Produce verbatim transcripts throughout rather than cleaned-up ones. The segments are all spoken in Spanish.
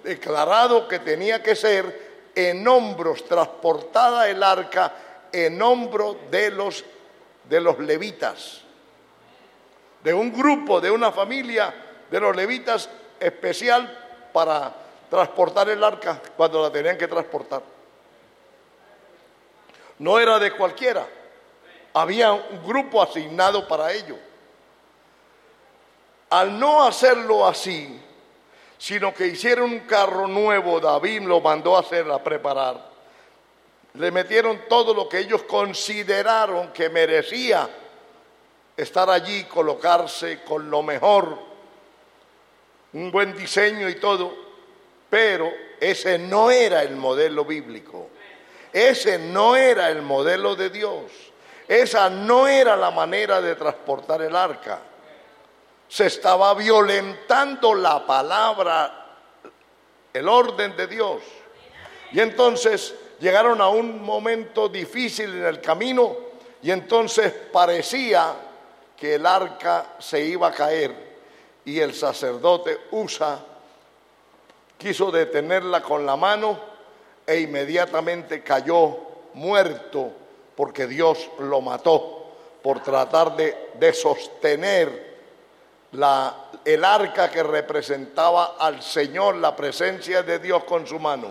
declarado que tenía que ser en hombros, transportada el arca en hombros de los, de los levitas, de un grupo, de una familia de los levitas especial para transportar el arca cuando la tenían que transportar. No era de cualquiera, había un grupo asignado para ello. Al no hacerlo así, sino que hicieron un carro nuevo, David lo mandó a hacer, a preparar. Le metieron todo lo que ellos consideraron que merecía estar allí, colocarse con lo mejor, un buen diseño y todo, pero ese no era el modelo bíblico, ese no era el modelo de Dios, esa no era la manera de transportar el arca. Se estaba violentando la palabra, el orden de Dios. Y entonces llegaron a un momento difícil en el camino y entonces parecía que el arca se iba a caer y el sacerdote Usa quiso detenerla con la mano e inmediatamente cayó muerto porque Dios lo mató por tratar de, de sostener La, el arca que representaba al Señor, la presencia de Dios con su mano.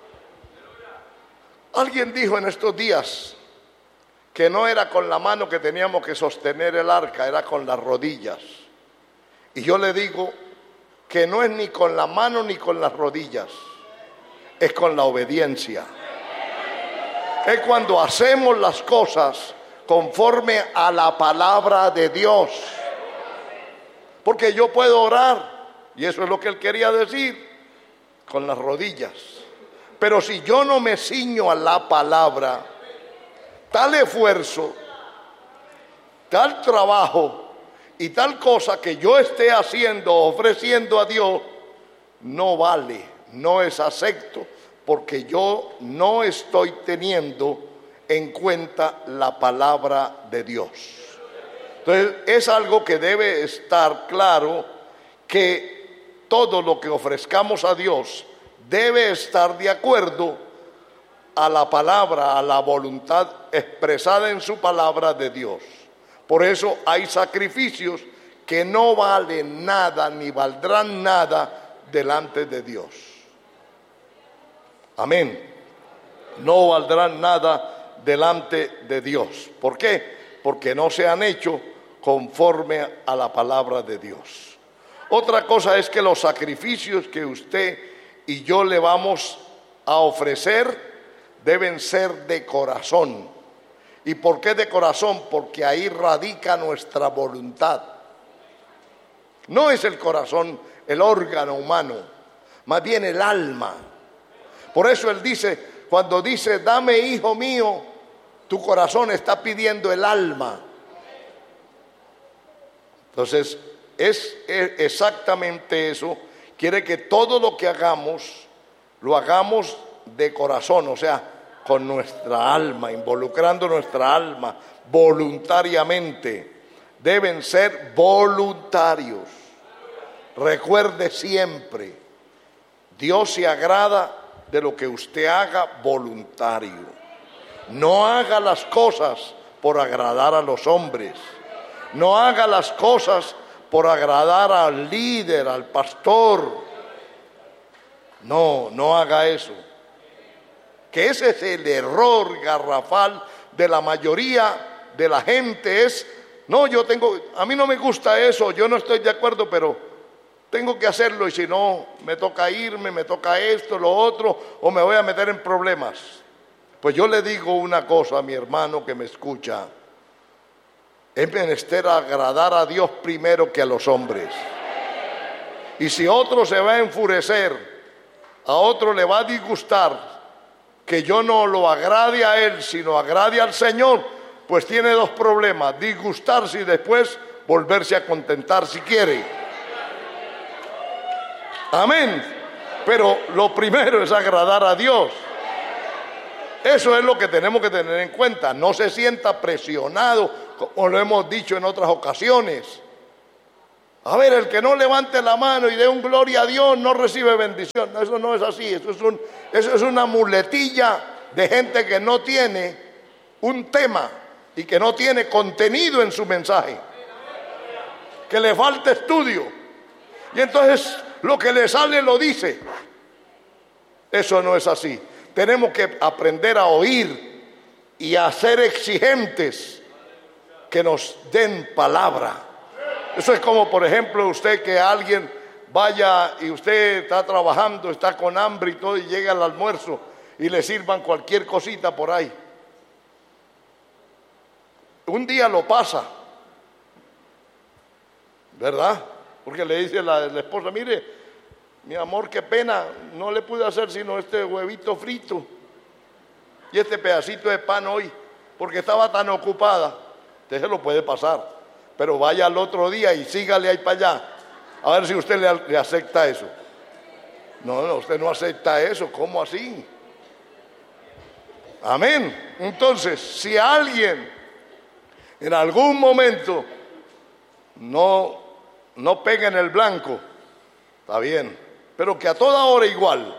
Alguien dijo en estos días que no era con la mano que teníamos que sostener el arca, era con las rodillas. Y yo le digo que no es ni con la mano ni con las rodillas, es con la obediencia. Es cuando hacemos las cosas conforme a la palabra de Dios. Porque yo puedo orar, y eso es lo que él quería decir, con las rodillas. Pero si yo no me ciño a la palabra, tal esfuerzo, tal trabajo y tal cosa que yo esté haciendo, ofreciendo a Dios, no vale, no es acepto, porque yo no estoy teniendo en cuenta la palabra de Dios. Entonces es algo que debe estar claro, que todo lo que ofrezcamos a Dios debe estar de acuerdo a la palabra, a la voluntad expresada en su palabra de Dios. Por eso hay sacrificios que no valen nada ni valdrán nada delante de Dios. Amén. No valdrán nada delante de Dios. ¿Por qué? Porque no se han hecho conforme a la palabra de Dios. Otra cosa es que los sacrificios que usted y yo le vamos a ofrecer deben ser de corazón. ¿Y por qué de corazón? Porque ahí radica nuestra voluntad. No es el corazón el órgano humano, más bien el alma. Por eso él dice, cuando dice, dame hijo mío, tu corazón está pidiendo el alma. Entonces, es exactamente eso. Quiere que todo lo que hagamos, lo hagamos de corazón, o sea, con nuestra alma, involucrando nuestra alma, voluntariamente. Deben ser voluntarios. Recuerde siempre, Dios se agrada de lo que usted haga voluntario. No haga las cosas por agradar a los hombres. No haga las cosas por agradar al líder, al pastor. No, no haga eso. Que ese es el error garrafal de la mayoría de la gente. Es, no, yo tengo, a mí no me gusta eso, yo no estoy de acuerdo, pero tengo que hacerlo y si no, me toca irme, me toca esto, lo otro, o me voy a meter en problemas. Pues yo le digo una cosa a mi hermano que me escucha. Es menester agradar a Dios primero que a los hombres. Y si otro se va a enfurecer, a otro le va a disgustar que yo no lo agrade a él, sino agrade al Señor, pues tiene dos problemas: disgustarse y después volverse a contentar si quiere. Amén. Pero lo primero es agradar a Dios. Eso es lo que tenemos que tener en cuenta. No se sienta presionado, como lo hemos dicho en otras ocasiones. A ver, el que no levante la mano y dé un gloria a Dios no recibe bendición. No, eso no es así, eso es, un, eso es una muletilla de gente que no tiene un tema y que no tiene contenido en su mensaje, que le falta estudio, y entonces lo que le sale lo dice. Eso no es así. Tenemos que aprender a oír y a ser exigentes que nos den palabra. Eso es como, por ejemplo, usted que alguien vaya y usted está trabajando, está con hambre y todo, y llega al almuerzo y le sirvan cualquier cosita por ahí. Un día lo pasa, ¿verdad? Porque le dice la, la esposa, mire, mi amor, qué pena, no le pude hacer sino este huevito frito y este pedacito de pan hoy, porque estaba tan ocupada. Usted se lo puede pasar, pero vaya al otro día y sígale ahí para allá, a ver si usted le, le acepta eso. No, no, usted no acepta eso, ¿cómo así? Amén. Entonces, si alguien en algún momento no, no pega en el blanco, está bien, pero que a toda hora igual.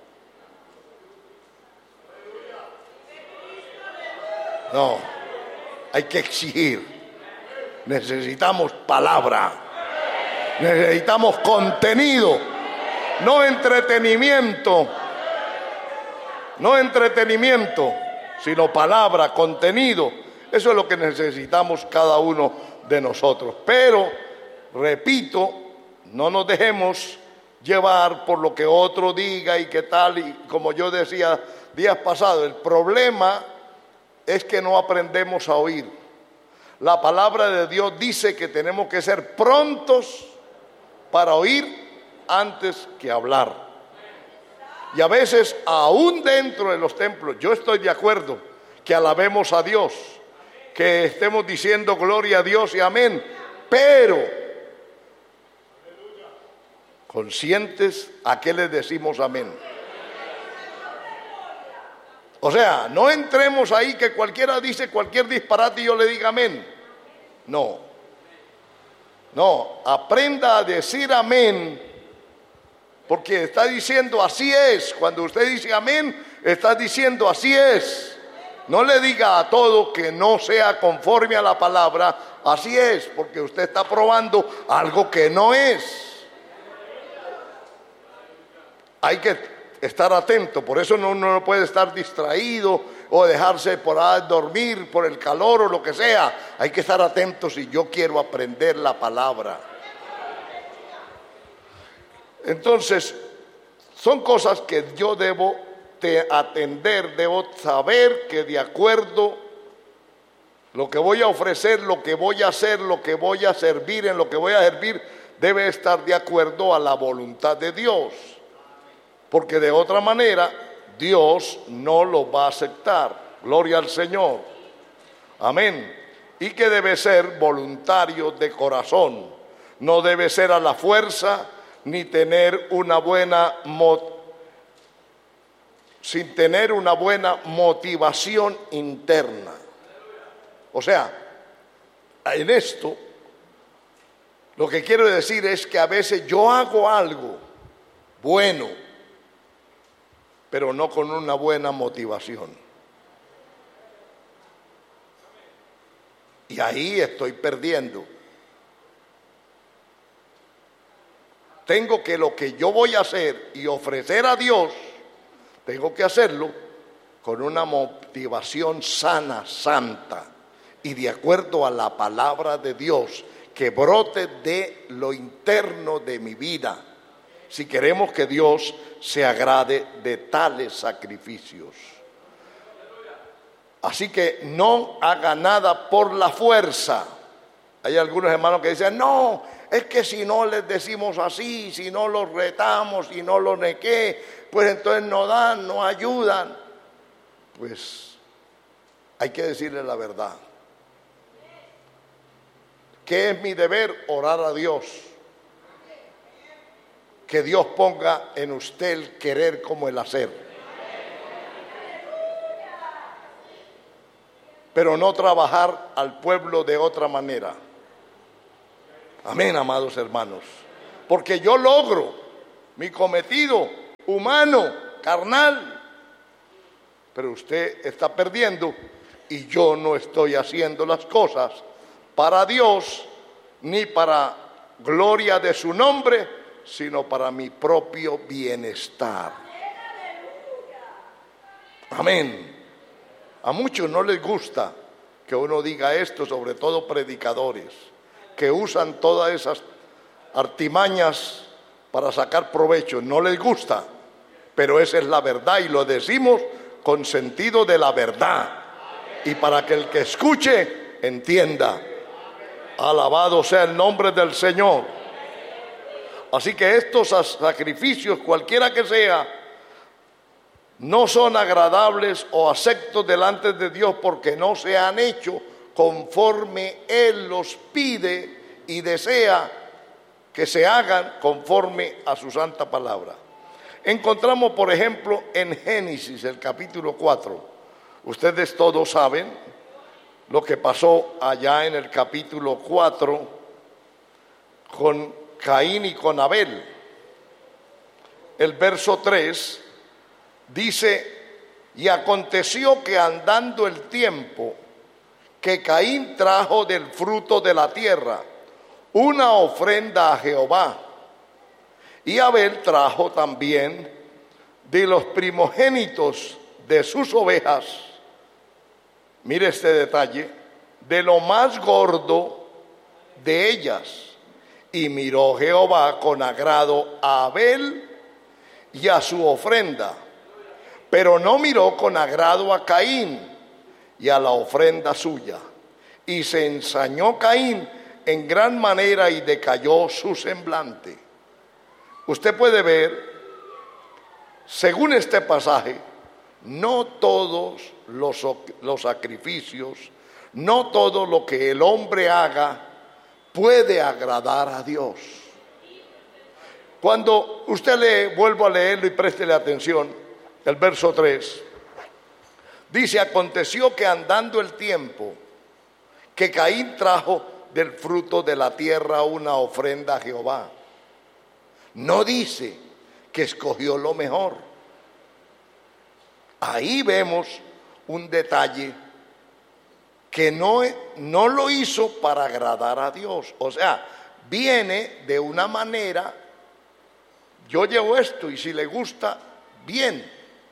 No, hay que exigir. Necesitamos palabra, necesitamos contenido, no entretenimiento, no entretenimiento, sino palabra, contenido. Eso es lo que necesitamos cada uno de nosotros. Pero, repito, no nos dejemos llevar por lo que otro diga y qué tal, y como yo decía días pasados, el problema es que no aprendemos a oír. La palabra de Dios dice que tenemos que ser prontos para oír antes que hablar. Y a veces, aún dentro de los templos, yo estoy de acuerdo que alabemos a Dios, que estemos diciendo gloria a Dios y amén, pero conscientes a qué le decimos amén. O sea, no entremos ahí que cualquiera dice cualquier disparate y yo le diga amén. No. No, aprenda a decir amén, porque está diciendo así es. Cuando usted dice amén, está diciendo así es. No le diga a todo que no sea conforme a la palabra, así es, porque usted está probando algo que no es. Hay que estar atento, por eso no, uno no puede estar distraído o dejarse por ahí dormir por el calor o lo que sea. Hay que estar atentos si yo quiero aprender la palabra. Entonces, son cosas que yo debo de atender, debo saber que de acuerdo lo que voy a ofrecer, lo que voy a hacer, lo que voy a servir, en lo que voy a servir, debe estar de acuerdo a la voluntad de Dios. Porque de otra manera, Dios no lo va a aceptar. Gloria al Señor. Amén. Y que debe ser voluntario de corazón. No debe ser a la fuerza, ni tener una buena mo- sin tener una buena motivación interna. O sea, en esto, lo que quiero decir es que a veces yo hago algo bueno, pero no con una buena motivación. Y ahí estoy perdiendo. Tengo que lo que yo voy a hacer y ofrecer a Dios, tengo que hacerlo con una motivación sana, santa, y de acuerdo a la palabra de Dios, que brote de lo interno de mi vida, si queremos que Dios se agrade de tales sacrificios. Así que no haga nada por la fuerza. Hay algunos hermanos que dicen, no, es que si no les decimos así, si no los retamos, si no los nequé, pues entonces no dan, no ayudan. Pues hay que decirle la verdad. ¿Qué es mi deber? Orar a Dios. Que Dios ponga en usted el querer como el hacer. Pero no trabajar al pueblo de otra manera. Amén, amados hermanos. Porque yo logro mi cometido humano, carnal, pero usted está perdiendo y yo no estoy haciendo las cosas para Dios ni para gloria de su nombre, sino para mi propio bienestar. Amén. A muchos no les gusta que uno diga esto, sobre todo predicadores, que usan todas esas artimañas para sacar provecho. No les gusta, pero esa es la verdad y lo decimos con sentido de la verdad. Y para que el que escuche entienda. Alabado sea el nombre del Señor. Así que estos sacrificios, cualquiera que sea, no son agradables o aceptos delante de Dios porque no se han hecho conforme Él los pide y desea que se hagan conforme a su santa palabra. Encontramos, por ejemplo, en Génesis, el capítulo cuatro. Ustedes todos saben lo que pasó allá en el capítulo cuatro con Caín y con Abel. El verso tres dice: y aconteció que andando el tiempo, que Caín trajo del fruto de la tierra una ofrenda a Jehová, y Abel trajo también de los primogénitos de sus ovejas. Mire este detalle: de lo más gordo de ellas. Y miró Jehová con agrado a Abel y a su ofrenda, pero no miró con agrado a Caín y a la ofrenda suya. Y se ensañó Caín en gran manera y decayó su semblante. Usted puede ver, según este pasaje, no todos los, los sacrificios, no todo lo que el hombre haga puede agradar a Dios. Cuando usted lee, vuelvo a leerlo y préstele atención, el verso tres, dice: aconteció que andando el tiempo, que Caín trajo del fruto de la tierra una ofrenda a Jehová. No dice que escogió lo mejor. Ahí vemos un detalle, que no, no lo hizo para agradar a Dios. O sea, viene de una manera: yo llevo esto y si le gusta, bien.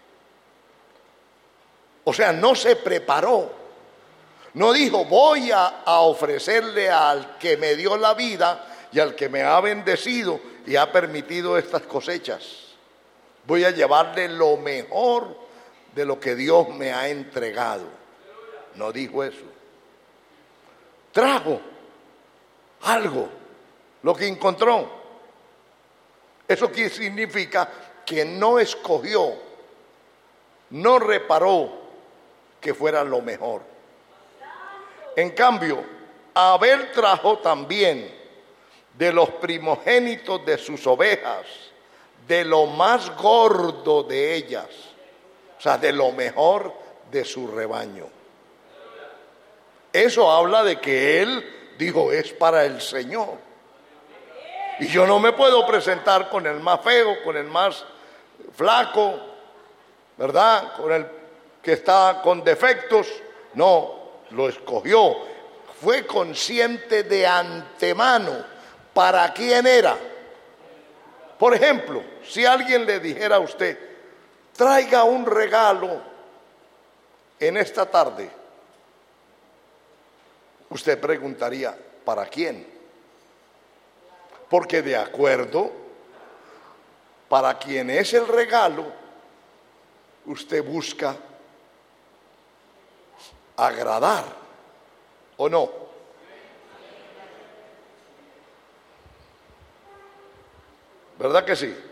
O sea, no se preparó. No dijo: voy a, a ofrecerle al que me dio la vida y al que me ha bendecido y ha permitido estas cosechas. Voy a llevarle lo mejor de lo que Dios me ha entregado. No dijo eso. Trajo algo, lo que encontró. Eso qué significa: que no escogió, no reparó que fuera lo mejor. En cambio, Abel trajo también de los primogénitos de sus ovejas, de lo más gordo de ellas, o sea, de lo mejor de su rebaño. Eso habla de que él dijo: es para el Señor. Y yo no me puedo presentar con el más feo, con el más flaco, ¿verdad? Con el que está con defectos. No, lo escogió. Fue consciente de antemano para quién era. Por ejemplo, si alguien le dijera a usted: traiga un regalo en esta tarde, usted preguntaría: ¿para quién? Porque de acuerdo, para quien es el regalo, usted busca agradar, ¿o no? ¿Verdad que sí?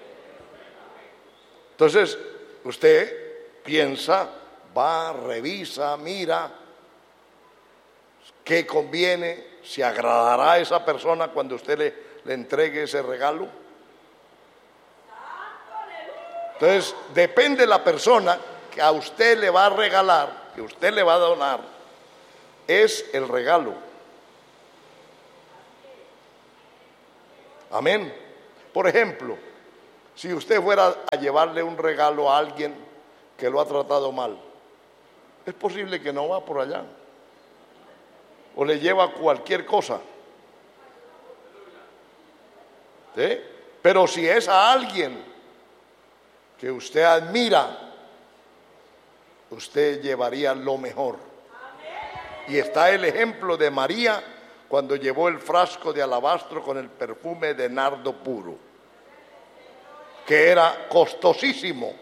Entonces, usted piensa, va, revisa, mira qué conviene, si agradará a esa persona cuando usted le, le entregue ese regalo. Entonces, depende de la persona que a usted le va a regalar, que usted le va a donar, es el regalo. Amén. Por ejemplo, si usted fuera a llevarle un regalo a alguien que lo ha tratado mal, es posible que no va por allá. O le lleva cualquier cosa. ¿Sí? Pero si es a alguien que usted admira, usted llevaría lo mejor. Y está el ejemplo de María cuando llevó el frasco de alabastro con el perfume de nardo puro, que era costosísimo,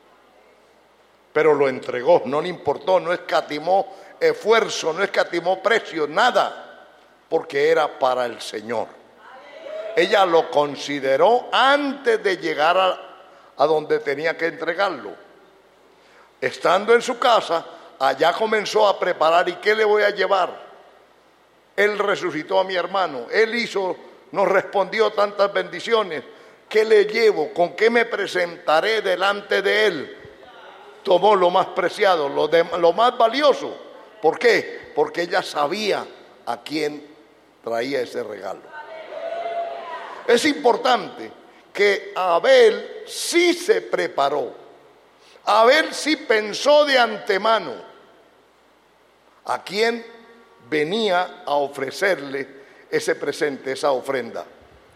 pero lo entregó, no le importó, no escatimó esfuerzo, no escatimó precio, nada, porque era para el Señor. Ella lo consideró antes de llegar a, a donde tenía que entregarlo. Estando en su casa, allá comenzó a preparar. ¿Y qué le voy a llevar? Él resucitó a mi hermano. Él hizo, nos respondió tantas bendiciones. ¿Qué le llevo? ¿Con qué me presentaré delante de él? Tomó lo más preciado, lo, de, lo más valioso. ¿Por qué? Porque ella sabía a quién traía ese regalo. Es importante que Abel sí se preparó. Abel sí pensó de antemano a quién venía a ofrecerle ese presente, esa ofrenda.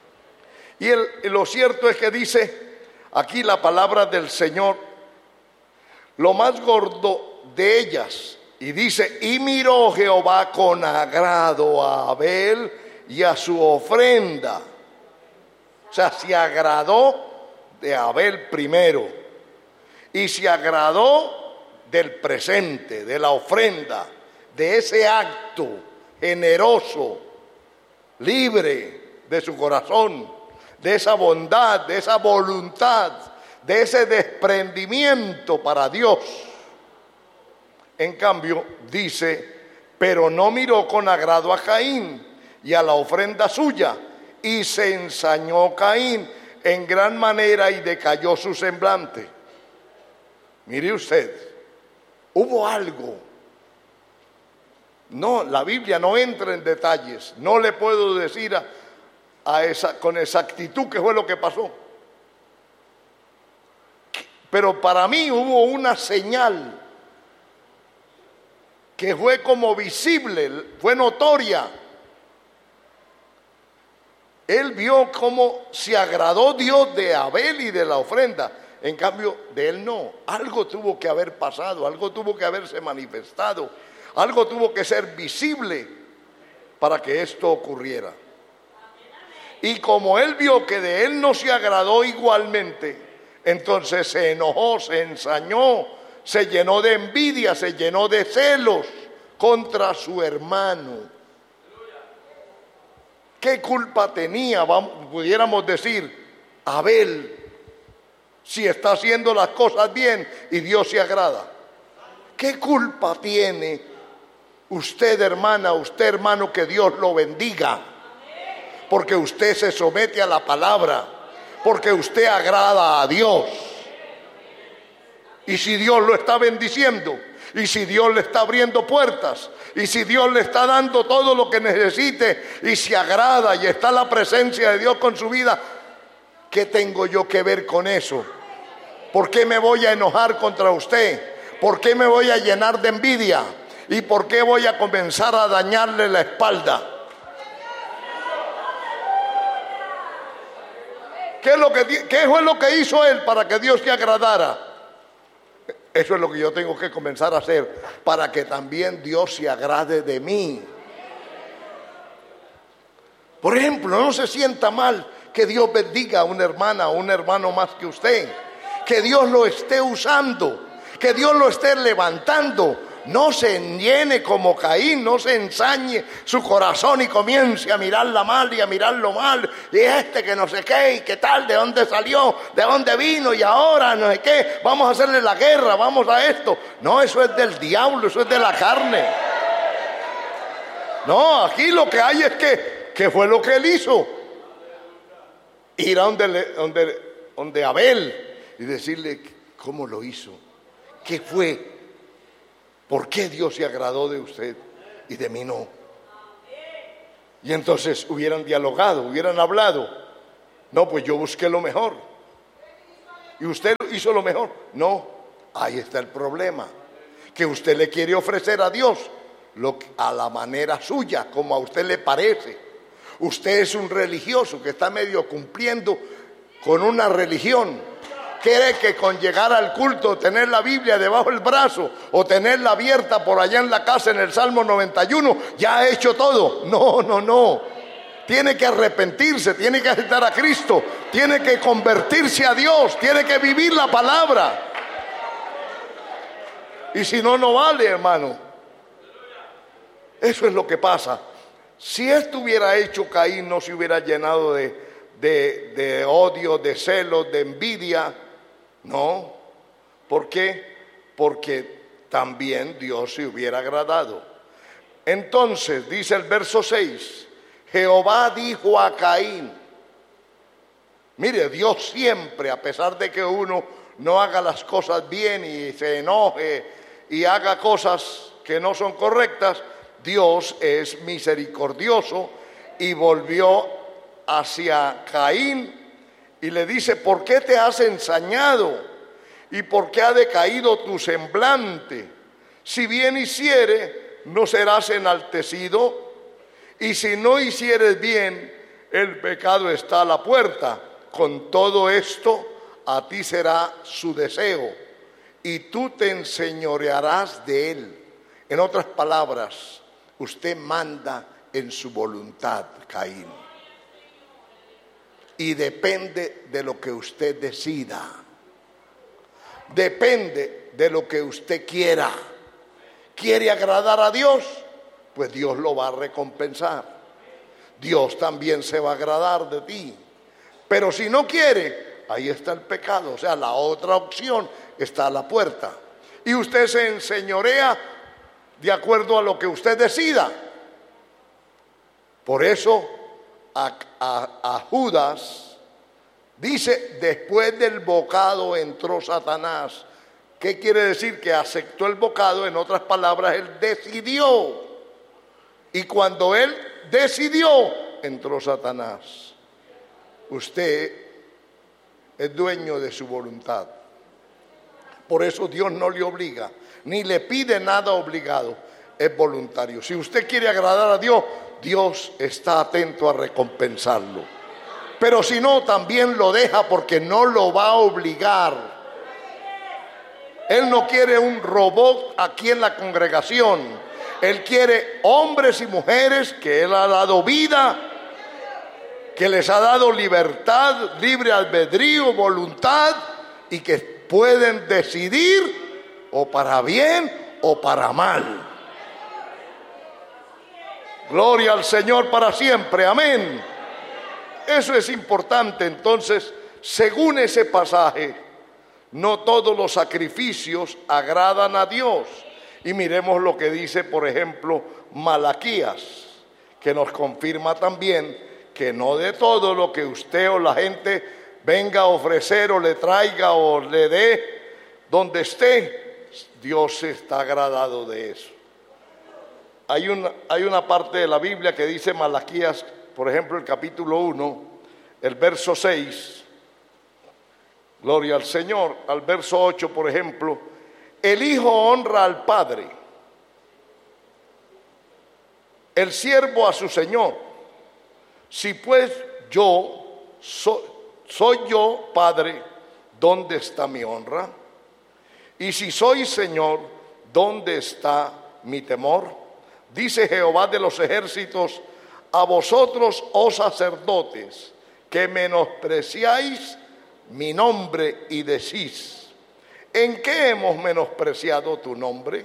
Y el, lo cierto es que dice aquí la palabra del Señor, lo más gordo de ellas, y dice, y miró Jehová con agrado a Abel y a su ofrenda. O sea, se agradó de Abel primero y se agradó del presente, de la ofrenda, de ese acto generoso, libre de su corazón, de esa bondad, de esa voluntad, de ese desprendimiento para Dios. En cambio, dice, pero no miró con agrado a Caín y a la ofrenda suya, y se ensañó Caín en gran manera y decayó su semblante. Mire usted, hubo algo. No, la Biblia no entra en detalles. No le puedo decir a, a esa, con exactitud qué fue lo que pasó. Pero para mí hubo una señal que fue como visible, fue notoria. Él vio cómo se agradó Dios de Abel y de la ofrenda. En cambio, de él no. Algo tuvo que haber pasado, algo tuvo que haberse manifestado, algo tuvo que ser visible para que esto ocurriera. Y como él vio que de él no se agradó igualmente, entonces se enojó, se ensañó, se llenó de envidia, se llenó de celos contra su hermano. ¿Qué culpa tenía, vamos, pudiéramos decir, Abel, si está haciendo las cosas bien y Dios se agrada? ¿Qué culpa tiene usted, hermana, usted, hermano, que Dios lo bendiga? Porque usted se somete a la palabra, porque usted agrada a Dios. Y si Dios lo está bendiciendo, y si Dios le está abriendo puertas, y si Dios le está dando todo lo que necesite, y se agrada y está la presencia de Dios con su vida, ¿qué tengo yo que ver con eso? ¿Por qué me voy a enojar contra usted? ¿Por qué me voy a llenar de envidia? ¿Y por qué voy a comenzar a dañarle la espalda? ¿Qué, es lo que, ¿Qué fue lo que hizo él para que Dios se agradara? Eso es lo que yo tengo que comenzar a hacer para que también Dios se agrade de mí. Por ejemplo, no se sienta mal que Dios bendiga a una hermana o un hermano más que usted. Que Dios lo esté usando, que Dios lo esté levantando. No se llene como Caín, no se ensañe su corazón y comience a mirarla mal y a mirarlo mal. Y este que no sé qué, y qué tal, de dónde salió, de dónde vino y ahora no sé qué. Vamos a hacerle la guerra, vamos a esto. No, eso es del diablo, eso es de la carne. No, aquí lo que hay es que, ¿qué fue lo que él hizo? Ir a donde, donde, donde Abel y decirle cómo lo hizo, qué fue. ¿Por qué Dios se agradó de usted y de mí no? Y entonces hubieran dialogado, hubieran hablado. No, pues yo busqué lo mejor. ¿Y usted hizo lo mejor? No, ahí está el problema. Que usted le quiere ofrecer a Dios lo que, a la manera suya, como a usted le parece. Usted es un religioso que está medio cumpliendo con una religión. Quiere que con llegar al culto, tener la Biblia debajo del brazo o tenerla abierta por allá en la casa en el Salmo noventa y uno, ya ha hecho todo. No, no, no. Tiene que arrepentirse, tiene que aceptar a Cristo, tiene que convertirse a Dios, tiene que vivir la palabra. Y si no, no vale, hermano. Eso es lo que pasa. Si esto hubiera hecho, Caín no se hubiera llenado de, de, de odio, de celos, de envidia. No. ¿Por qué? Porque también Dios se hubiera agradado. Entonces, dice el verso seis, Jehová dijo a Caín. Mire, Dios siempre, a pesar de que uno no haga las cosas bien y se enoje y haga cosas que no son correctas, Dios es misericordioso y volvió hacia Caín y le dice: ¿por qué te has ensañado? ¿Y por qué ha decaído tu semblante? Si bien hiciere, no serás enaltecido, y si no hicieres bien, el pecado está a la puerta. Con todo esto, a ti será su deseo, y tú te enseñorearás de él. En otras palabras, usted manda en su voluntad, Caín. Y depende de lo que usted decida. Depende de lo que usted quiera. ¿Quiere agradar a Dios? Pues Dios lo va a recompensar. Dios también se va a agradar de ti. Pero si no quiere, ahí está el pecado. O sea, la otra opción está a la puerta. Y usted se enseñorea de acuerdo a lo que usted decida. Por eso a, a, a Judas dice: después del bocado entró Satanás. ¿Qué quiere decir? Que aceptó el bocado. En otras palabras, él decidió. Y cuando él decidió, entró Satanás. Usted es dueño de su voluntad. Por eso Dios no le obliga, ni le pide nada obligado, es voluntario. Si usted quiere agradar a Dios, Dios está atento a recompensarlo. Pero si no, también lo deja, porque no lo va a obligar. Él no quiere un robot aquí en la congregación. Él quiere hombres y mujeres que Él ha dado vida, que les ha dado libertad, libre albedrío, voluntad, y que pueden decidir o para bien o para mal. Gloria al Señor para siempre, amén. Eso es importante. Entonces, según ese pasaje, no todos los sacrificios agradan a Dios. Y miremos lo que dice, por ejemplo, Malaquías, que nos confirma también que no de todo lo que usted o la gente venga a ofrecer o le traiga o le dé, donde esté, Dios está agradado de eso. Hay una, hay una parte de la Biblia que dice Malaquías, por ejemplo, el capítulo uno, el verso seis, gloria al Señor, al verso ocho, por ejemplo: el hijo honra al padre, el siervo a su señor. Si pues yo so, soy yo padre, ¿dónde está mi honra? Y si soy señor, ¿dónde está mi temor? Dice Jehová de los ejércitos: a vosotros, oh sacerdotes, que menospreciáis mi nombre y decís: ¿en qué hemos menospreciado tu nombre?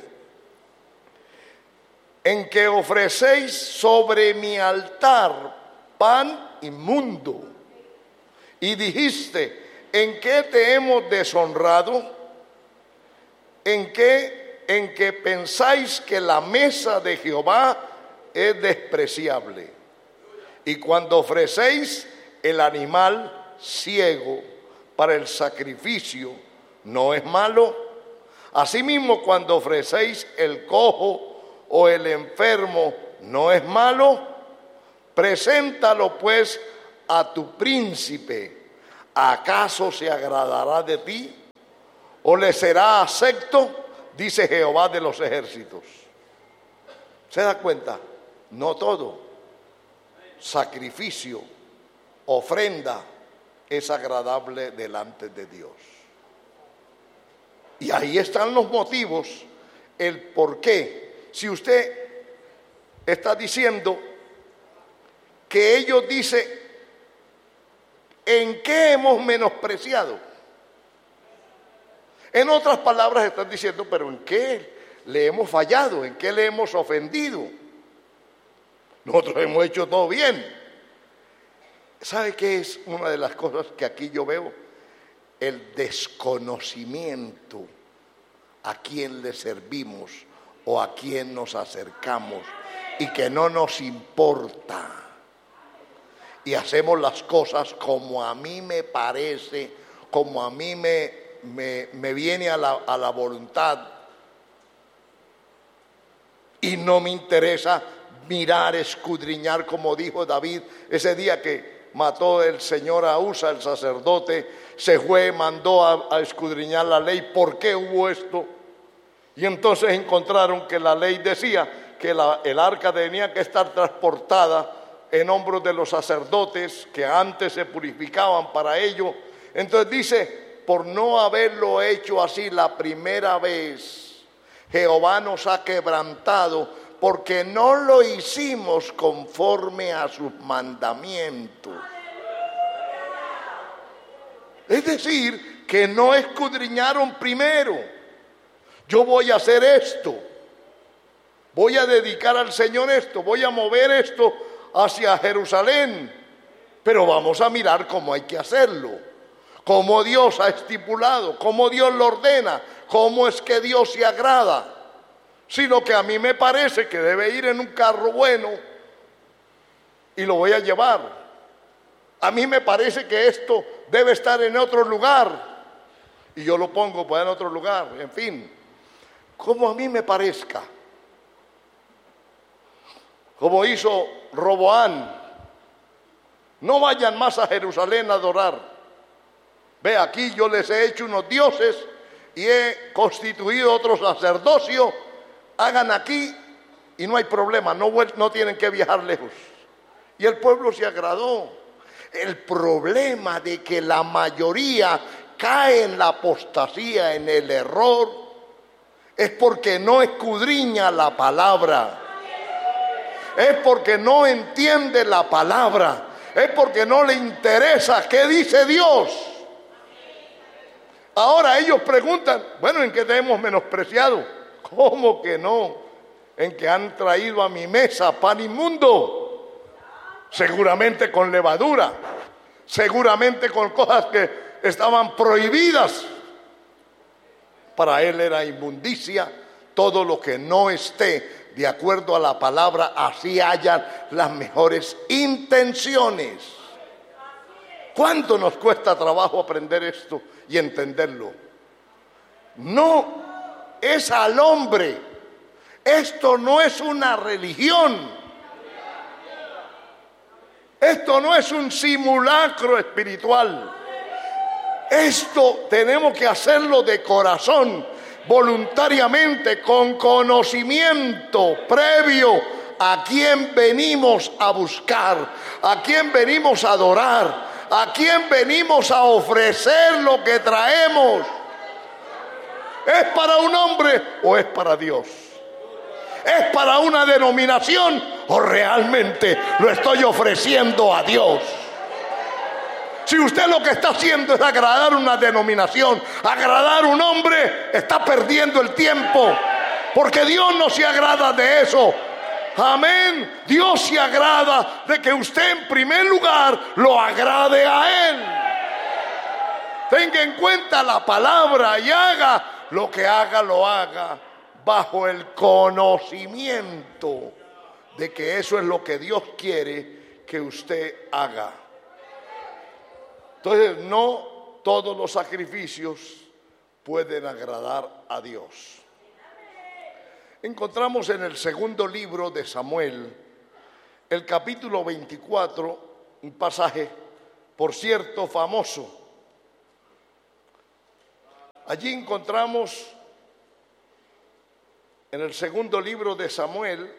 En que ofrecéis sobre mi altar pan inmundo. Y dijiste: ¿en qué te hemos deshonrado? ¿En qué, en que pensáis que la mesa de Jehová es despreciable? Y cuando ofrecéis el animal ciego para el sacrificio, ¿no es malo? Asimismo, cuando ofrecéis el cojo o el enfermo, ¿no es malo? Preséntalo pues a tu príncipe, ¿acaso se agradará de ti? ¿O le será acepto? Dice Jehová de los ejércitos. ¿Se da cuenta? No todo sacrificio, ofrenda es agradable delante de Dios. Y ahí están los motivos, el por qué. Si usted está diciendo que ellos dicen, ¿en qué hemos menospreciado? En otras palabras están diciendo, pero ¿en qué le hemos fallado? ¿En qué le hemos ofendido? Nosotros hemos hecho todo bien. ¿Sabe qué es una de las cosas que aquí yo veo? El desconocimiento a quién le servimos o a quién nos acercamos y que no nos importa. Y hacemos las cosas como a mí me parece, como a mí me, me, me viene a la, a la voluntad. Y no me interesa mirar, escudriñar, como dijo David ese día que mató el Señor a Usa, el sacerdote. Se fue, mandó a, a escudriñar la ley. ¿Por qué hubo esto? Y entonces encontraron que la ley decía que la, el arca tenía que estar transportada en hombros de los sacerdotes que antes se purificaban para ello. Entonces dice, por no haberlo hecho así la primera vez, Jehová nos ha quebrantado porque no lo hicimos conforme a sus mandamientos. Es decir, que no escudriñaron primero. Yo voy a hacer esto, voy a dedicar al Señor esto, voy a mover esto hacia Jerusalén, pero vamos a mirar cómo hay que hacerlo, cómo Dios ha estipulado, cómo Dios lo ordena, cómo es que Dios se agrada. Sino que a mí me parece que debe ir en un carro bueno y lo voy a llevar. A mí me parece que esto debe estar en otro lugar y yo lo pongo pues en otro lugar, en fin. Como a mí me parezca, como hizo Roboán. No vayan más a Jerusalén a adorar. Ve, aquí yo les he hecho unos dioses y he constituido otro sacerdocio. Hagan aquí y no hay problema, no, no tienen que viajar lejos. Y el pueblo se agradó. El problema de que la mayoría cae en la apostasía, en el error, es porque no escudriña la palabra. Es porque no entiende la palabra. Es porque no le interesa qué dice Dios. Ahora ellos preguntan, bueno, ¿en qué te hemos menospreciado? ¿Cómo que no? En que han traído a mi mesa pan inmundo. Seguramente con levadura. Seguramente con cosas que estaban prohibidas. Para él era inmundicia todo lo que no esté de acuerdo a la palabra, así hayan las mejores intenciones. ¿Cuánto nos cuesta trabajo aprender esto y entenderlo? No es al hombre. Esto no es una religión. Esto no es un simulacro espiritual. Esto tenemos que hacerlo de corazón, voluntariamente, con conocimiento previo a quién venimos a buscar, a quién venimos a adorar, a quién venimos a ofrecer lo que traemos. ¿Es para un hombre o es para Dios? ¿Es para una denominación o realmente lo estoy ofreciendo a Dios? Si usted lo que está haciendo es agradar una denominación, agradar un hombre, está perdiendo el tiempo, porque Dios no se agrada de eso. Amén. Dios se agrada de que usted en primer lugar lo agrade a Él. Tenga en cuenta la palabra y haga lo que haga, lo haga bajo el conocimiento de que eso es lo que Dios quiere que usted haga. Entonces, no todos los sacrificios pueden agradar a Dios. Encontramos en el segundo libro de Samuel, el capítulo veinticuatro, un pasaje por cierto, famoso. Allí encontramos en el segundo libro de Samuel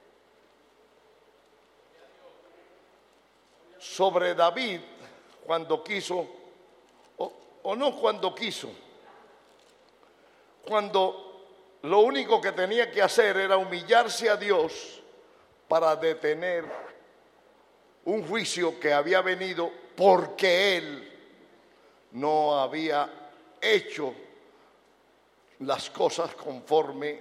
sobre David cuando quiso, o, o no cuando quiso, cuando lo único que tenía que hacer era humillarse a Dios para detener un juicio que había venido porque él no había hecho las cosas conforme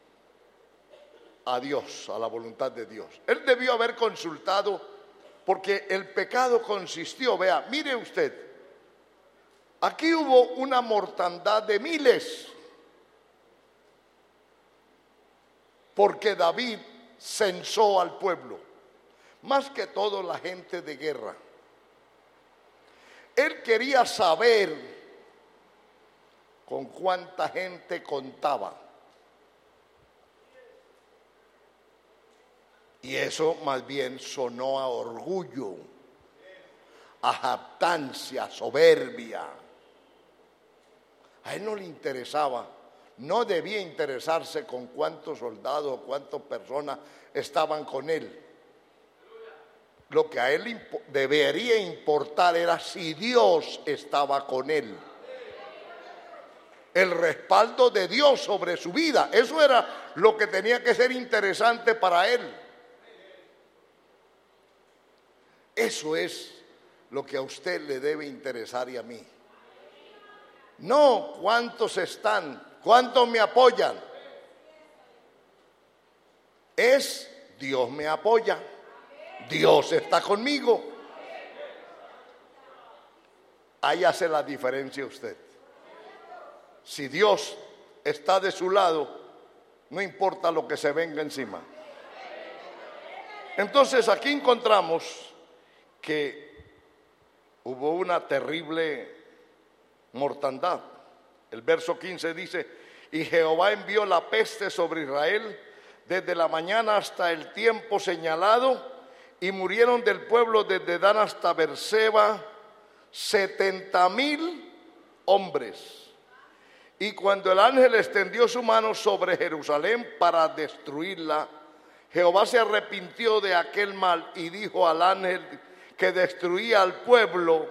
a Dios, a la voluntad de Dios. Él debió haber consultado, porque el pecado consistió, vea, mire usted, aquí hubo una mortandad de miles, porque David censó al pueblo, más que todo la gente de guerra. Él quería saber con cuánta gente contaba. Y eso más bien sonó a orgullo, a jactancia, soberbia. A él no le interesaba, no debía interesarse con cuántos soldados o cuántas personas estaban con él. Lo que a él debería importar era si Dios estaba con él. El respaldo de Dios sobre su vida. Eso era lo que tenía que ser interesante para él. Eso es lo que a usted le debe interesar y a mí. No cuántos están, cuántos me apoyan. Es Dios me apoya. Dios está conmigo. Ahí hace la diferencia usted. Si Dios está de su lado, no importa lo que se venga encima. Entonces aquí encontramos que hubo una terrible mortandad. El verso quince dice: y Jehová envió la peste sobre Israel desde la mañana hasta el tiempo señalado, y murieron del pueblo desde Dan hasta Beerseba setenta mil hombres. Y cuando el ángel extendió su mano sobre Jerusalén para destruirla, Jehová se arrepintió de aquel mal y dijo al ángel que destruía al pueblo: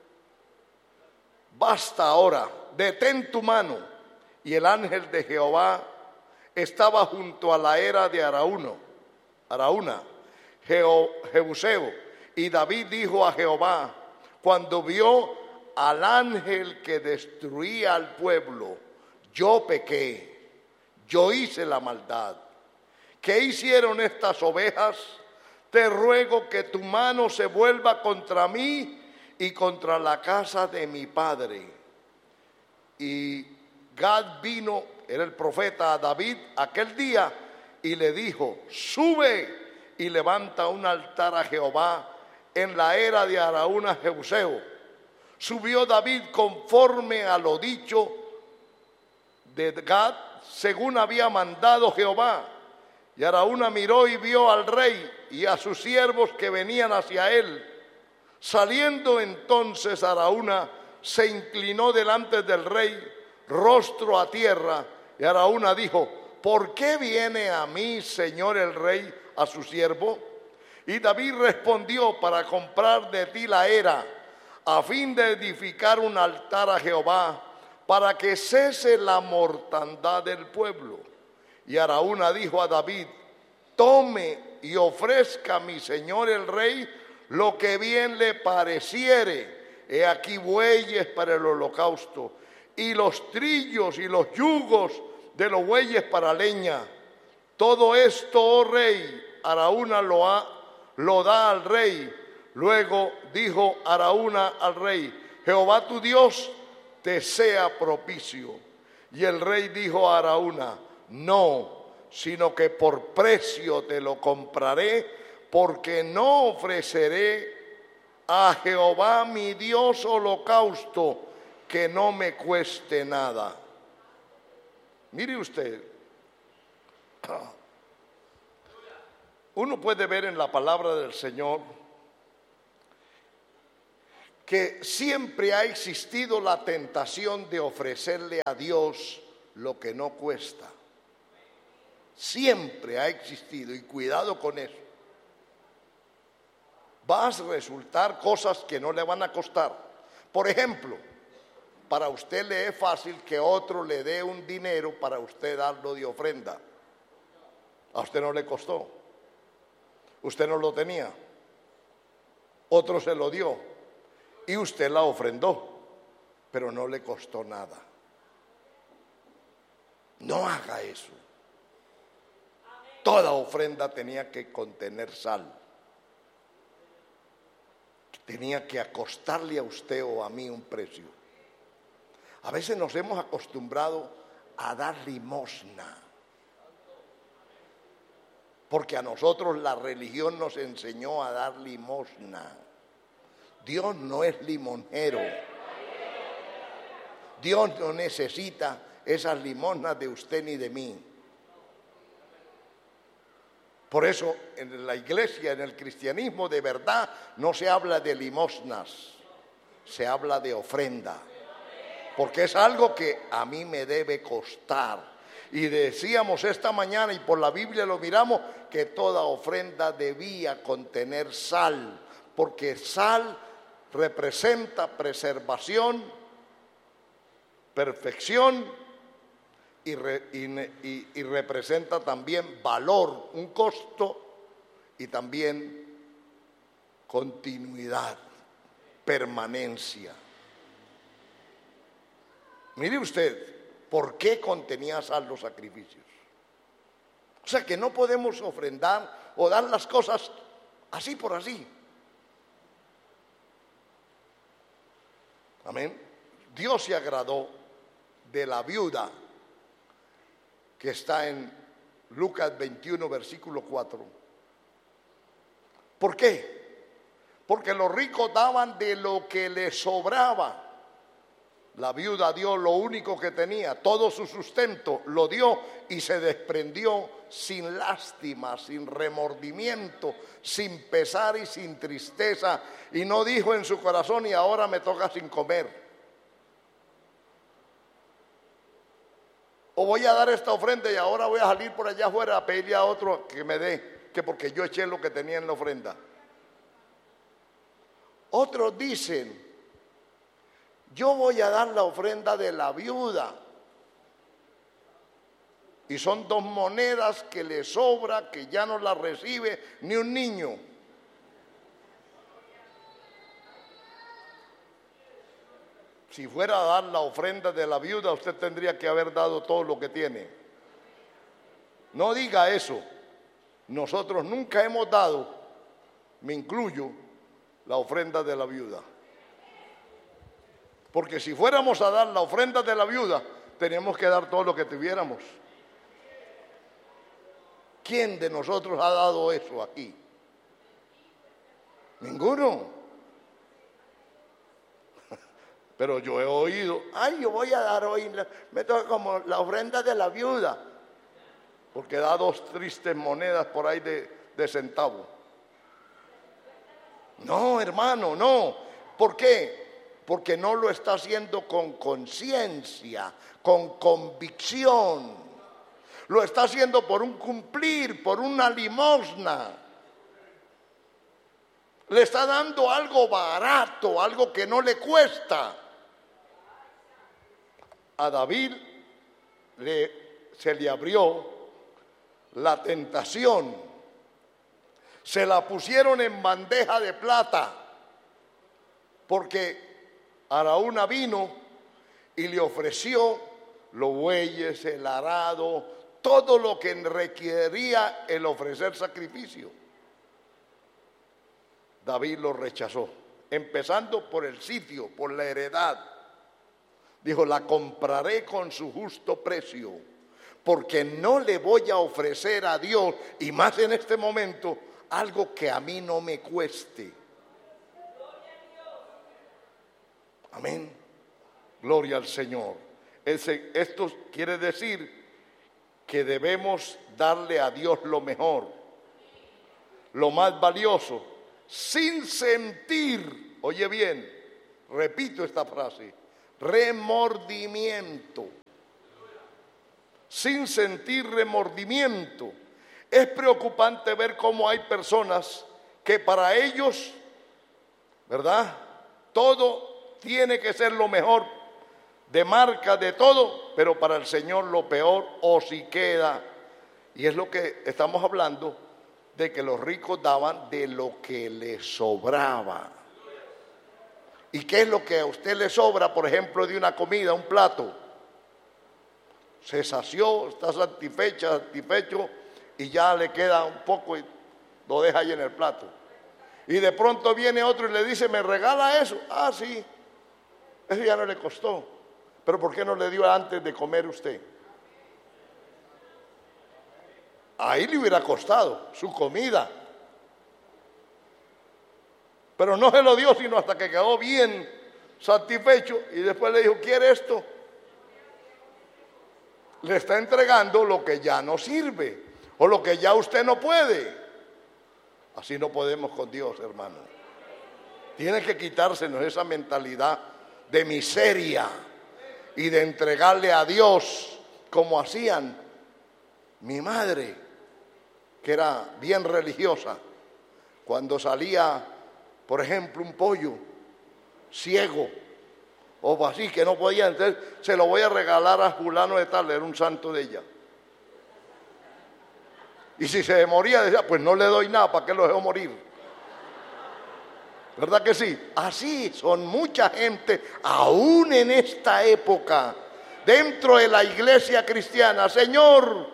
basta ahora, detén tu mano. Y el ángel de Jehová estaba junto a la era de Araúno, Araúna, Jebuseo. Y David dijo a Jehová, cuando vio al ángel que destruía al pueblo: yo pequé, yo hice la maldad. ¿Qué hicieron estas ovejas? Te ruego que tu mano se vuelva contra mí y contra la casa de mi padre. Y Gad vino, era el profeta, a David aquel día y le dijo: sube y levanta un altar a Jehová en la era de Araúna Jebuseo. Subió David conforme a lo dicho de Gad, según había mandado Jehová. Y Araúna miró y vio al rey y a sus siervos que venían hacia él. Saliendo entonces Araúna se inclinó delante del rey, rostro a tierra. Y Araúna dijo: ¿por qué viene a mí, señor el rey, a su siervo? Y David respondió: para comprar de ti la era, a fin de edificar un altar a Jehová, para que cese la mortandad del pueblo. Y Araúna dijo a David: tome y ofrezca a mi señor el rey lo que bien le pareciere. He aquí bueyes para el holocausto, y los trillos y los yugos de los bueyes para leña. Todo esto, oh rey, Araúna lo, ha, lo da al rey. Luego dijo Araúna al rey: Jehová tu Dios te sea propicio. Y el rey dijo a Araúna: no, sino que por precio te lo compraré, porque no ofreceré a Jehová mi Dios holocausto que no me cueste nada. Mire usted, uno puede ver en la palabra del Señor que siempre ha existido la tentación de ofrecerle a Dios lo que no cuesta. Siempre ha existido, y cuidado con eso. Va a resultar cosas que no le van a costar. Por ejemplo, para usted le es fácil que otro le dé un dinero para usted darlo de ofrenda. A usted no le costó. Usted no lo tenía. Otro se lo dio y usted la ofrendó, pero no le costó nada. No haga eso. Toda ofrenda tenía que contener sal. Tenía que costarle a usted o a mí un precio. A veces nos hemos acostumbrado a dar limosna, porque a nosotros la religión nos enseñó a dar limosna. Dios no es limonero. Dios no necesita esas limosnas de usted ni de mí. Por eso en la iglesia, en el cristianismo de verdad, no se habla de limosnas, se habla de ofrenda. Porque es algo que a mí me debe costar. Y decíamos esta mañana, y por la Biblia lo miramos, que toda ofrenda debía contener sal, porque sal representa preservación, perfección, y, re, y, y, y representa también valor, un costo, y también continuidad, permanencia. Mire usted, ¿por qué contenía sal los sacrificios? O sea que no podemos ofrendar o dar las cosas así por así. Amén. Dios se agradó de la viuda que está en Lucas veintiuno, versículo cuatro. ¿Por qué? Porque los ricos daban de lo que les sobraba. La viuda dio lo único que tenía, todo su sustento lo dio y se desprendió sin lástima, sin remordimiento, sin pesar y sin tristeza. Y no dijo en su corazón: y ahora me toca sin comer. O voy a dar esta ofrenda y ahora voy a salir por allá afuera a pedirle a otro que me dé, que porque yo eché lo que tenía en la ofrenda. Otros dicen: yo voy a dar la ofrenda de la viuda. Y son dos monedas que le sobra, que ya no las recibe ni un niño. Si fuera a dar la ofrenda de la viuda, usted tendría que haber dado todo lo que tiene. No diga eso. Nosotros nunca hemos dado, me incluyo, la ofrenda de la viuda. Porque si fuéramos a dar la ofrenda de la viuda, teníamos que dar todo lo que tuviéramos. ¿Quién de nosotros ha dado eso aquí? Ninguno. Pero yo he oído: ay, yo voy a dar hoy, me toca como la ofrenda de la viuda, porque da dos tristes monedas por ahí de, de centavo. No, hermano, no. ¿Por qué? Porque no lo está haciendo con conciencia, con convicción. Lo está haciendo por un cumplir, por una limosna. Le está dando algo barato, algo que no le cuesta. A David le, se le abrió la tentación. Se la pusieron en bandeja de plata, porque Araúna vino y le ofreció los bueyes, el arado, todo lo que requería el ofrecer sacrificio. David lo rechazó, empezando por el sitio, por la heredad. Dijo: la compraré con su justo precio, porque no le voy a ofrecer a Dios, y más en este momento, algo que a mí no me cueste. Amén. Gloria al Señor. Ese, esto quiere decir que debemos darle a Dios lo mejor, lo más valioso, sin sentir, oye bien, repito esta frase, remordimiento. Sin sentir remordimiento. Es preocupante ver cómo hay personas que para ellos, ¿verdad?, todo tiene que ser lo mejor, de marca, de todo, pero para el Señor lo peor o si queda. Y es lo que estamos hablando, de que los ricos daban de lo que les sobraba. ¿Y qué es lo que a usted le sobra, por ejemplo, de una comida, un plato? Se sació, está satisfecha, satisfecho, y ya le queda un poco y lo deja ahí en el plato. Y de pronto viene otro y le dice, ¿me regala eso? Ah, sí, eso ya no le costó. Pero ¿por qué no le dio antes de comer usted? Ahí le hubiera costado su comida. Pero no se lo dio sino hasta que quedó bien satisfecho y después le dijo, ¿quiere esto? Le está entregando lo que ya no sirve o lo que ya usted no puede. Así no podemos con Dios, hermano. Tiene que quitársenos esa mentalidad de miseria y de entregarle a Dios como hacían mi madre, que era bien religiosa. Cuando salía, por ejemplo, un pollo ciego o así que no podía, entonces se lo voy a regalar a fulano de tal, era un santo de ella. Y si se moría, decía, pues no le doy nada, ¿para qué lo dejo morir? ¿Verdad que sí? Así son mucha gente, aún en esta época, dentro de la iglesia cristiana. Señor,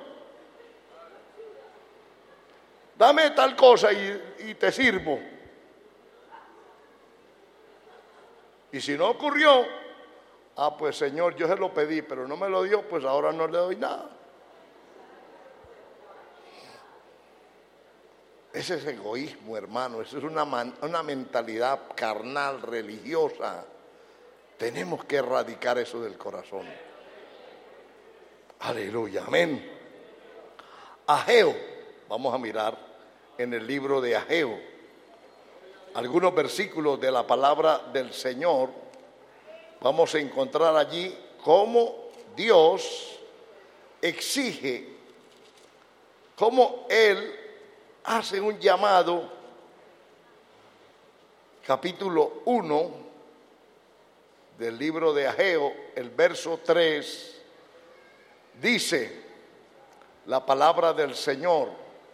dame tal cosa y, y te sirvo. Y si no ocurrió, ah, pues Señor, yo se lo pedí, pero no me lo dio, pues ahora no le doy nada. Ese es egoísmo, hermano, esa es una, man, una mentalidad carnal, religiosa. Tenemos que erradicar eso del corazón. Aleluya, amén. Ageo, vamos a mirar en el libro de Ageo algunos versículos de la palabra del Señor. Vamos a encontrar allí cómo Dios exige, cómo Él hace un llamado. Capítulo uno del libro de Ageo, el verso tres, dice la palabra del Señor: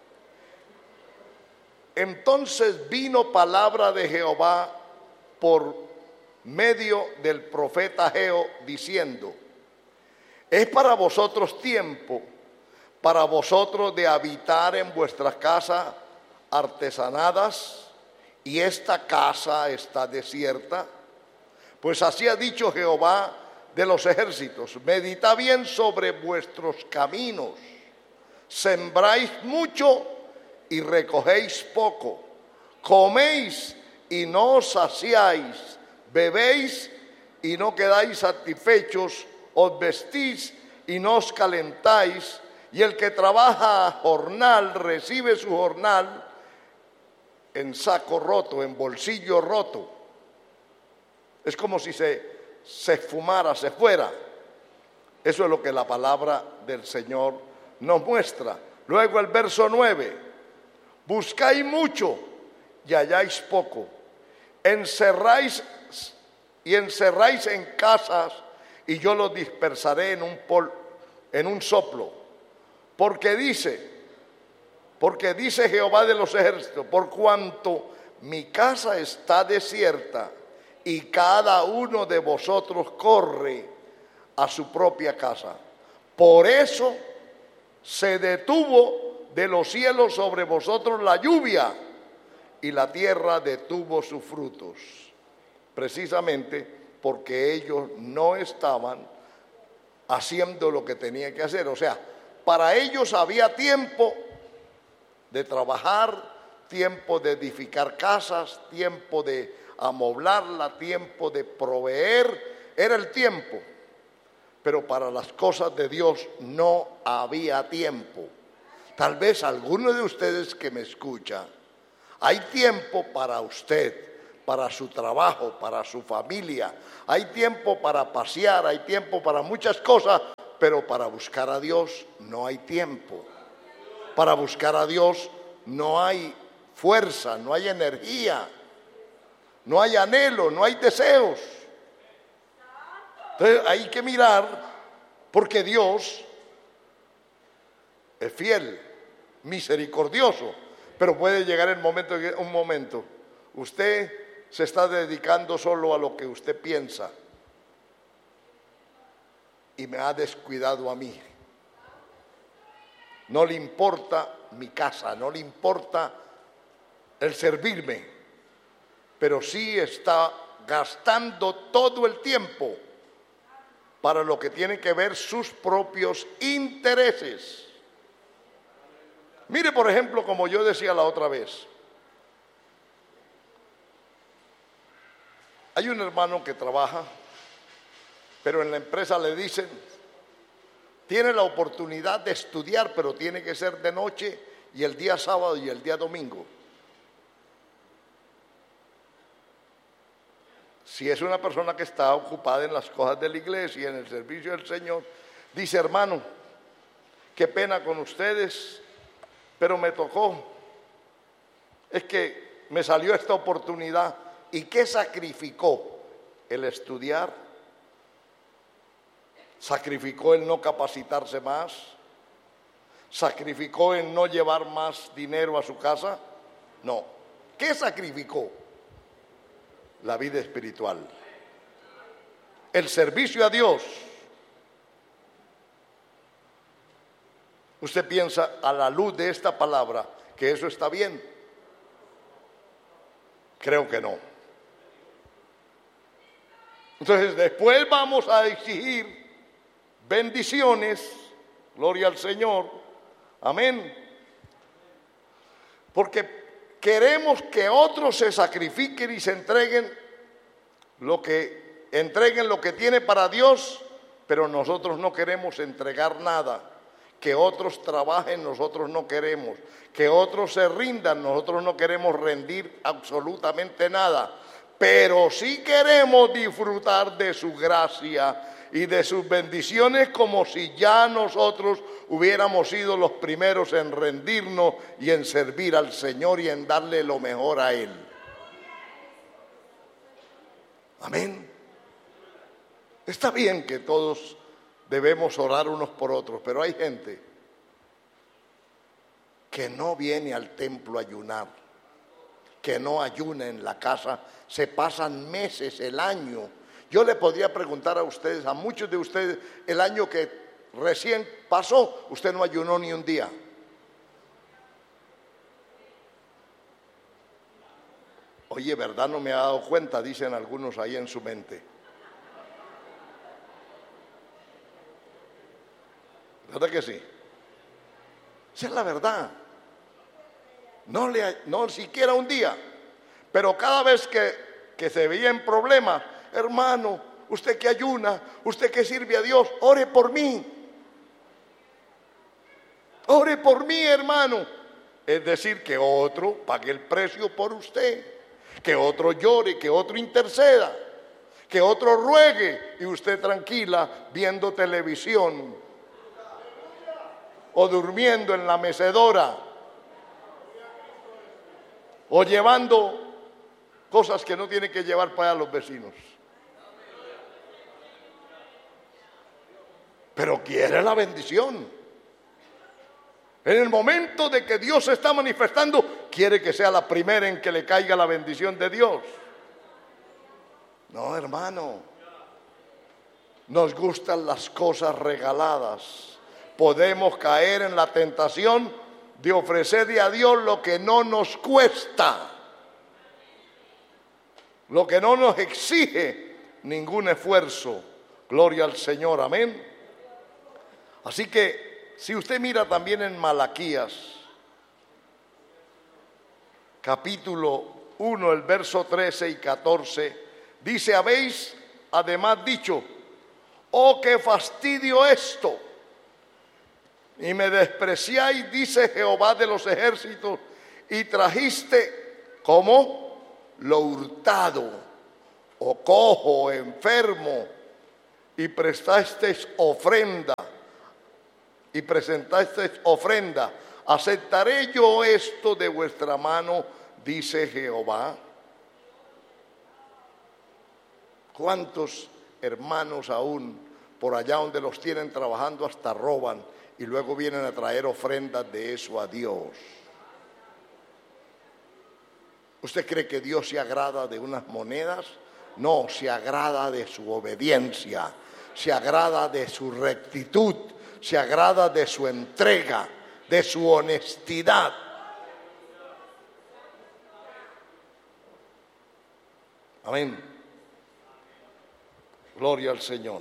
entonces vino palabra de Jehová por medio del profeta Ageo, diciendo: es para vosotros tiempo, para vosotros de habitar en vuestras casas artesanadas, y esta casa está desierta. Pues así ha dicho Jehová de los ejércitos: meditad bien sobre vuestros caminos, sembráis mucho y recogéis poco, coméis y no os saciáis, bebéis y no quedáis satisfechos, os vestís y no os calentáis, y el que trabaja a jornal recibe su jornal en saco roto, en bolsillo roto. Es como si se, se fumara, se fuera. Eso es lo que la palabra del Señor nos muestra. Luego el verso nueve: buscáis mucho y halláis poco, encerráis y encerráis en casas, y yo los dispersaré en un, pol, en un soplo. Porque dice, porque dice Jehová de los ejércitos: por cuanto mi casa está desierta y cada uno de vosotros corre a su propia casa, por eso se detuvo de los cielos sobre vosotros la lluvia, y la tierra detuvo sus frutos. Precisamente porque ellos no estaban haciendo lo que tenían que hacer. O sea, para ellos había tiempo de trabajar, tiempo de edificar casas, tiempo de amoblarla, tiempo de proveer, era el tiempo. Pero para las cosas de Dios no había tiempo. Tal vez alguno de ustedes que me escucha, hay tiempo para usted, para su trabajo, para su familia. Hay tiempo para pasear, hay tiempo para muchas cosas, pero para buscar a Dios no hay tiempo. Para buscar a Dios no hay fuerza, no hay energía, no hay anhelo, no hay deseos. Entonces hay que mirar, porque Dios es fiel, misericordioso, pero puede llegar el momento, un momento, usted se está dedicando solo a lo que usted piensa y me ha descuidado a mí. No le importa mi casa, no le importa el servirme, pero sí está gastando todo el tiempo para lo que tiene que ver sus propios intereses. Mire, por ejemplo, como yo decía la otra vez, hay un hermano que trabaja, pero en la empresa le dicen, tiene la oportunidad de estudiar, pero tiene que ser de noche y el día sábado y el día domingo. Si es una persona que está ocupada en las cosas de la iglesia, en el servicio del Señor, dice, hermano, qué pena con ustedes, pero me tocó. Es que me salió esta oportunidad. ¿Y qué sacrificó? El estudiar. Sacrificó el no capacitarse más. Sacrificó el no llevar más dinero a su casa. No. ¿Qué sacrificó? La vida espiritual, el servicio a Dios. ¿Usted piensa a la luz de esta palabra que eso está bien? Creo que no. Entonces después vamos a exigir bendiciones, gloria al Señor, amén, porque queremos que otros se sacrifiquen y se entreguen lo que entreguen lo que tiene para Dios, pero nosotros no queremos entregar nada. Que otros trabajen, nosotros no queremos. Que otros se rindan, nosotros no queremos rendir absolutamente nada. Pero sí queremos disfrutar de su gracia y de sus bendiciones como si ya nosotros hubiéramos sido los primeros en rendirnos y en servir al Señor y en darle lo mejor a Él. Amén. Está bien que todos debemos orar unos por otros, pero hay gente que no viene al templo a ayunar, que no ayuna en la casa, se pasan meses, el año. Yo le podría preguntar a ustedes, a muchos de ustedes, el año que recién pasó, usted no ayunó ni un día. Oye, ¿verdad? No me ha dado cuenta, dicen algunos ahí en su mente. ¿Verdad que sí? Esa es la verdad. No, le, no siquiera un día. Pero cada vez que, que se veía en problemas, hermano, usted que ayuna, usted que sirve a Dios, ore por mí. Ore por mí, hermano. Es decir, que otro pague el precio por usted. Que otro llore, que otro interceda. Que otro ruegue y usted tranquila viendo televisión. O durmiendo en la mecedora. O llevando cosas que no tiene que llevar para los vecinos. Pero quiere la bendición. En el momento de que Dios se está manifestando, quiere que sea la primera en que le caiga la bendición de Dios. No, hermano. Nos gustan las cosas regaladas. Podemos caer en la tentación de ofrecerle a Dios lo que no nos cuesta, lo que no nos exige ningún esfuerzo. Gloria al Señor, amén. Así que si usted mira también en Malaquías, capítulo uno, el verso trece y catorce, dice, habéis además dicho, oh, qué fastidio esto, y me despreciáis, dice Jehová de los ejércitos, y trajiste, ¿cómo? lo hurtado, o cojo, o enfermo, y prestasteis ofrenda, y presentasteis ofrenda, ¿aceptaré yo esto de vuestra mano? Dice Jehová. ¿Cuántos hermanos aún por allá donde los tienen trabajando hasta roban y luego vienen a traer ofrendas de eso a Dios? ¿Usted cree que Dios se agrada de unas monedas? No, se agrada de su obediencia, se agrada de su rectitud, se agrada de su entrega, de su honestidad. Amén. Gloria al Señor.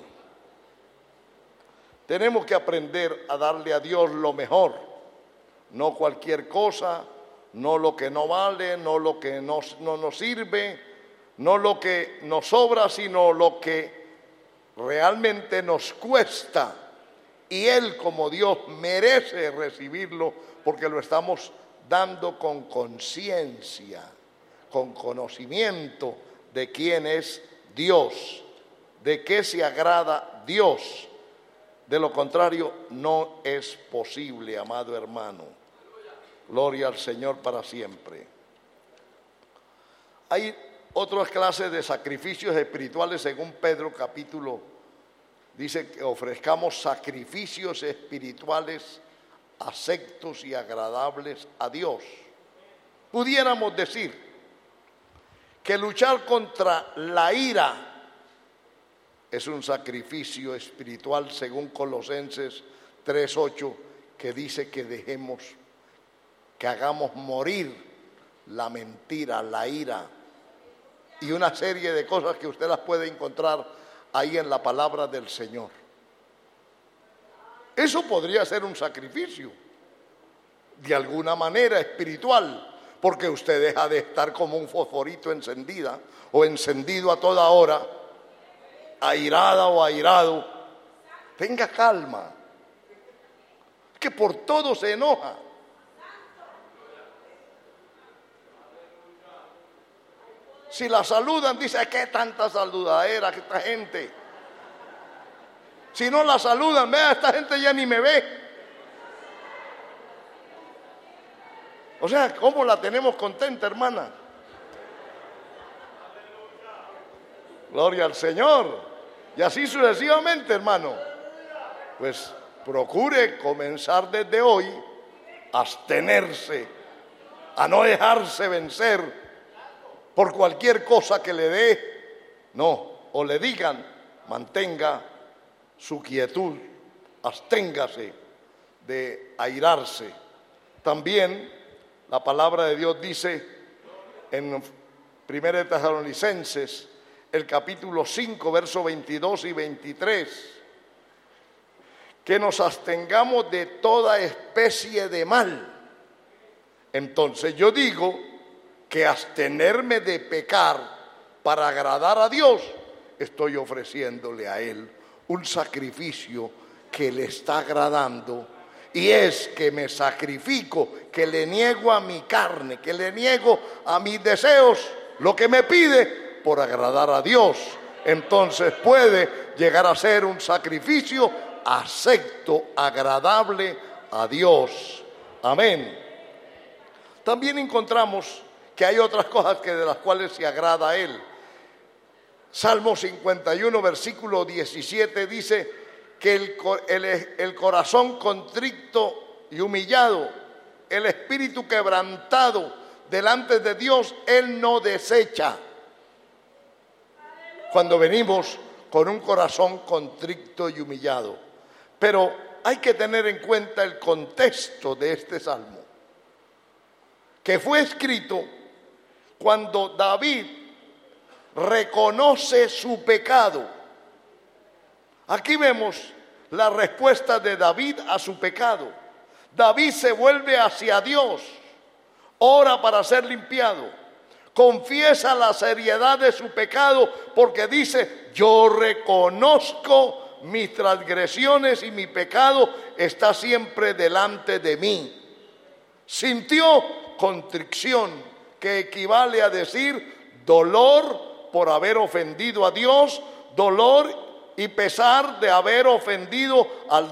Tenemos que aprender a darle a Dios lo mejor, no cualquier cosa, no lo que no vale, no lo que no, no nos sirve, no lo que nos sobra, sino lo que realmente nos cuesta. Y Él, como Dios, merece recibirlo porque lo estamos dando con conciencia, con conocimiento de quién es Dios, de qué se agrada Dios. De lo contrario, no es posible, amado hermano. Gloria al Señor para siempre. Hay otras clases de sacrificios espirituales según Pedro capítulo. Dice que ofrezcamos sacrificios espirituales aceptos y agradables a Dios. Pudiéramos decir que luchar contra la ira es un sacrificio espiritual según Colosenses tres ocho, que dice que dejemos, que hagamos morir la mentira, la ira y una serie de cosas que usted las puede encontrar ahí en la palabra del Señor. Eso podría ser un sacrificio de alguna manera espiritual, porque usted deja de estar como un fosforito encendida o encendido a toda hora, airada o airado. Tenga calma, que por todo se enoja. Si la saludan, dice, ¿qué tanta saludadera que esta gente? Si no la saludan, vea, esta gente ya ni me ve. O sea, ¿cómo la tenemos contenta, hermana? Gloria al Señor. Y así sucesivamente, hermano. Pues procure comenzar desde hoy a abstenerse, a no dejarse vencer por cualquier cosa que le dé, no, o le digan, mantenga su quietud, absténgase de airarse. También la palabra de Dios dice en primera de Tesalonicenses, el capítulo cinco, versos veintidós y veintitrés, que nos abstengamos de toda especie de mal. Entonces yo digo que abstenerme de pecar para agradar a Dios, estoy ofreciéndole a Él un sacrificio que le está agradando, y es que me sacrifico, que le niego a mi carne, que le niego a mis deseos lo que me pide por agradar a Dios. Entonces puede llegar a ser un sacrificio acepto, agradable a Dios. Amén. También encontramos que hay otras cosas que de las cuales se agrada a Él. Salmo cincuenta y uno, versículo diecisiete dice que el, el, el corazón contrito y humillado, el espíritu quebrantado delante de Dios, Él no desecha. Cuando venimos con un corazón contrito y humillado. Pero hay que tener en cuenta el contexto de este salmo, que fue escrito cuando David reconoce su pecado. Aquí vemos la respuesta de David a su pecado. David se vuelve hacia Dios, ora para ser limpiado, confiesa la seriedad de su pecado porque dice, yo reconozco mis transgresiones y mi pecado está siempre delante de mí. Sintió contrición, que equivale a decir dolor por haber ofendido a Dios, dolor y pesar de haber ofendido al